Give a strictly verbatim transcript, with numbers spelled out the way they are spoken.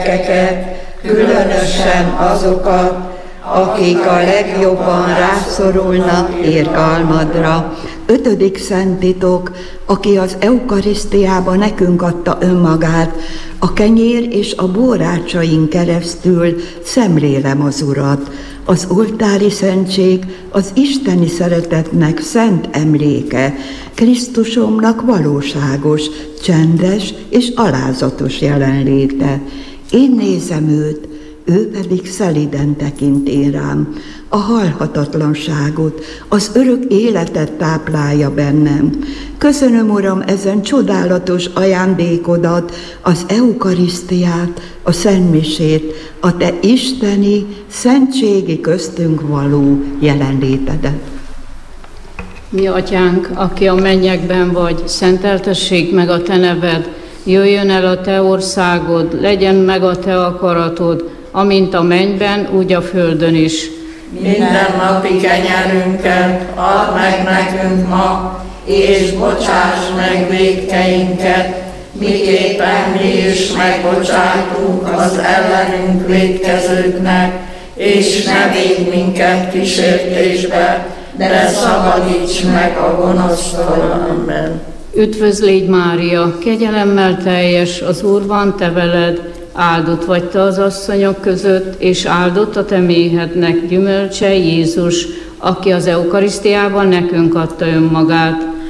különösen azokat, akik a legjobban rászorulnak irgalmadra. Ötödik szenttitok, aki az eukarisztiába nekünk adta önmagát, a kenyér és a bórácsain keresztül szemlélem az Urat. Az oltári szentség az isteni szeretetnek szent emléke, Krisztusomnak valóságos, csendes és alázatos jelenléte. Én nézem őt, ő pedig szeliden tekint én rám. A halhatatlanságot, az örök életet táplálja bennem. Köszönöm, Uram, ezen csodálatos ajándékodat, az eukarisztiát, a szentmisét, a te isteni, szentségi köztünk való jelenlétedet. Mi atyánk, aki a mennyekben vagy, szenteltessék meg a te neved, jöjjön el a te országod, legyen meg a te akaratod, amint a mennyben, úgy a földön is. Minden napi kenyerünket add meg nekünk ma, és bocsáss meg vétkeinket, miképpen mi is megbocsájtunk az ellenünk vétkezőknek, és ne védj minket kísértésbe, de szabadíts meg a gonosztól. Amen. Üdvözlégy Mária, kegyelemmel teljes, az Úr van te veled, áldott vagy te az asszonyok között, és áldott a te méhednek gyümölcse Jézus, aki az eukarisztiában nekünk adta önmagát.